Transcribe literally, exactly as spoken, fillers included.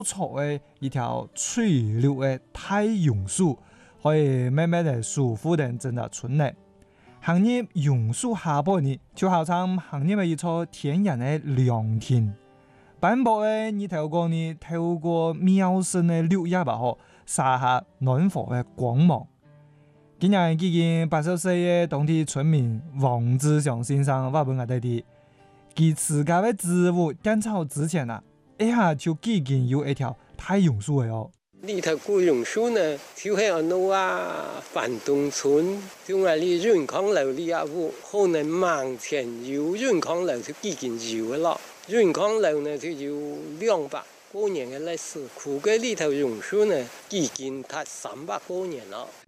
草嘅一條水綠嘅大榕樹，可以慢慢地舒服地整個村內。行入榕樹下邊呢，就好像行入一座天然嘅涼亭。斑駁嘅日頭光呢，透過茂盛嘅綠葉吧，嗬，灑下暖和嘅光芒。今日已經八十歲嘅當地村民王志祥先生話俾我哋聽，佢自家嘅植物剪草之前啊，一下就已經有一條大榕樹嘅哦。 呢頭古榕樹呢，就係我哋話范東村，就係啲潤康樓呢一戶，可能盲前有潤康樓就已經有啦。潤康樓呢就有兩百多年嘅歷史，佢嘅呢頭榕樹呢已經達三百多年啦。